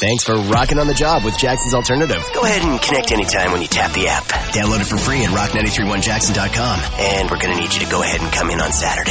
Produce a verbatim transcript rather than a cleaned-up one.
Thanks for rocking on the job with Jackson's Alternative. Go ahead and connect anytime when you tap the app. Download it for free at rock nine three one jackson dot com. And we're going to need you to go ahead and come in on Saturday.